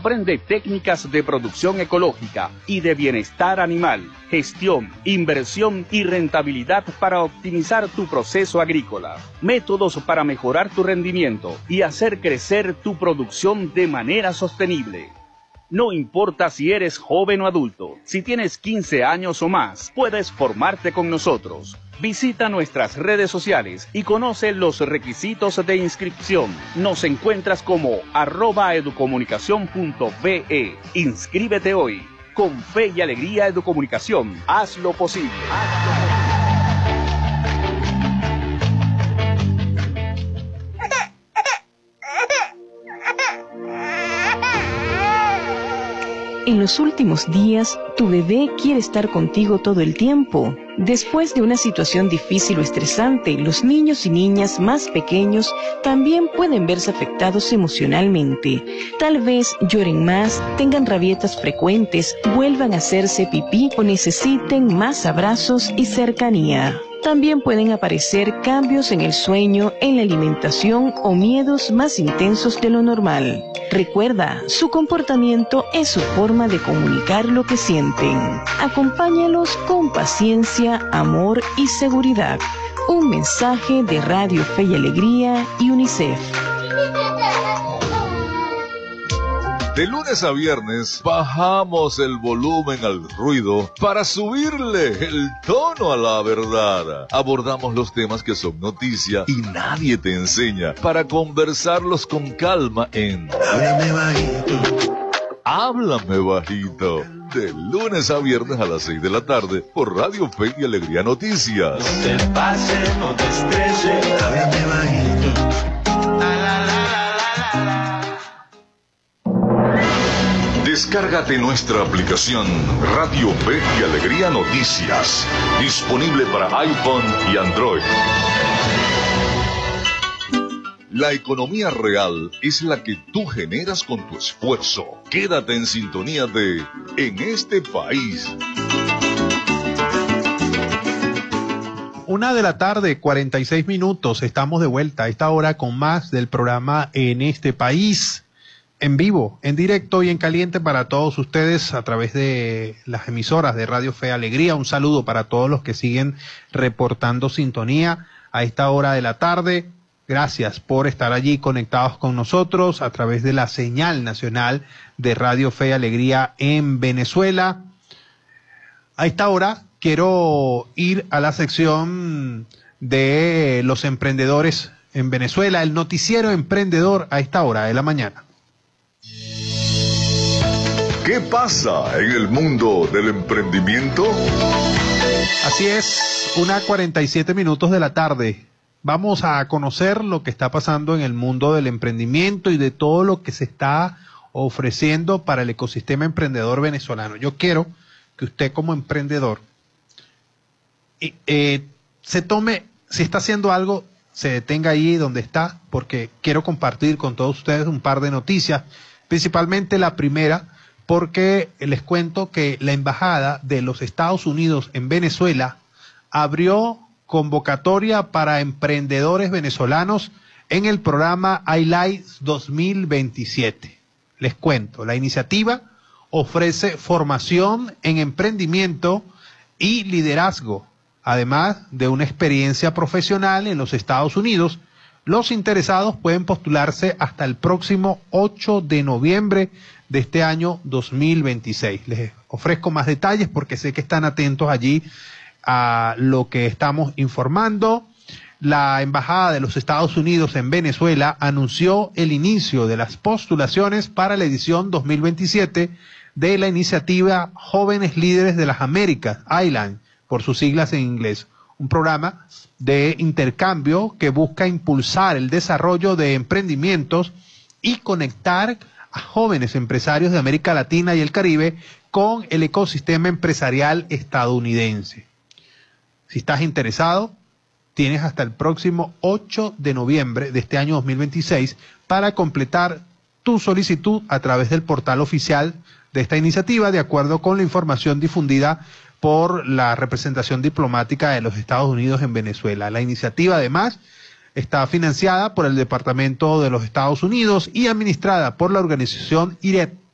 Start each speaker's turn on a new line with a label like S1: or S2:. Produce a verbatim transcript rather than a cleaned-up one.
S1: Aprende técnicas de producción ecológica y de bienestar animal, gestión, inversión y rentabilidad para optimizar tu proceso agrícola. Métodos para mejorar tu rendimiento y hacer crecer tu producción de manera sostenible. No importa si eres joven o adulto, si tienes quince años o más, puedes formarte con nosotros. Visita nuestras redes sociales y conoce los requisitos de inscripción. Nos encuentras como arroba educomunicación punto be. Inscríbete hoy. Con fe y alegría Educomunicación, haz lo posible. Haz lo posible.
S2: En los últimos días, tu bebé quiere estar contigo todo el tiempo. Después de una situación difícil o estresante, los niños y niñas más pequeños también pueden verse afectados emocionalmente. Tal vez lloren más, tengan rabietas frecuentes, vuelvan a hacerse pipí o necesiten más abrazos y cercanía. También pueden aparecer cambios en el sueño, en la alimentación o miedos más intensos de lo normal. Recuerda, su comportamiento es su forma de comunicar lo que sienten. Acompáñalos con paciencia, amor y seguridad. Un mensaje de Radio Fe y Alegría y UNICEF.
S3: De lunes a viernes bajamos el volumen al ruido para subirle el tono a la verdad. Abordamos los temas que son noticia y nadie te enseña para conversarlos con calma en Háblame Bajito. Háblame Bajito. De lunes a viernes a las seis de la tarde por Radio Fe y Alegría Noticias.
S4: No te pases, no te estreses. Háblame bajito.
S3: Descárgate nuestra aplicación Radio Fe y Alegría Noticias, disponible para iPhone y Android. La economía real es la que tú generas con tu esfuerzo. Quédate en sintonía de En este país.
S5: Una de la tarde, cuarenta y seis minutos. Estamos de vuelta a esta hora con más del programa En este país. En vivo, en directo y en caliente para todos ustedes a través de las emisoras de Radio Fe y Alegría. Un saludo para todos los que siguen reportando sintonía a esta hora de la tarde. Gracias por estar allí conectados con nosotros a través de la señal nacional de Radio Fe y Alegría en Venezuela. A esta hora quiero ir a la sección de los emprendedores en Venezuela, el noticiero emprendedor a esta hora de la mañana.
S3: ¿Qué pasa en el mundo del emprendimiento?
S5: Así es, una cuarenta y siete minutos de la tarde. Vamos a conocer lo que está pasando en el mundo del emprendimiento y de todo lo que se está ofreciendo para el ecosistema emprendedor venezolano. Yo quiero que usted como emprendedor eh, se tome, si está haciendo algo, se detenga ahí donde está, porque quiero compartir con todos ustedes un par de noticias, principalmente la primera, porque les cuento que la Embajada de los Estados Unidos en Venezuela abrió convocatoria para emprendedores venezolanos en el programa iLife dos mil veintisiete. Les cuento, la iniciativa ofrece formación en emprendimiento y liderazgo, además de una experiencia profesional en los Estados Unidos. Los interesados pueden postularse hasta el próximo ocho de noviembre de este año dos mil veintiséis. Les ofrezco más detalles porque sé que están atentos allí a lo que estamos informando. La Embajada de los Estados Unidos en Venezuela anunció el inicio de las postulaciones para la edición dos mil veintisiete de la iniciativa Jóvenes Líderes de las Américas, I L A N, por sus siglas en inglés. Un programa de intercambio que busca impulsar el desarrollo de emprendimientos y conectar a jóvenes empresarios de América Latina y el Caribe con el ecosistema empresarial estadounidense. Si estás interesado, tienes hasta el próximo ocho de noviembre de este año dos mil veintiséis para completar tu solicitud a través del portal oficial de esta iniciativa, de acuerdo con la información difundida por la representación diplomática de los Estados Unidos en Venezuela. La iniciativa, además, está financiada por el Departamento de los Estados Unidos y administrada por la organización I R E T,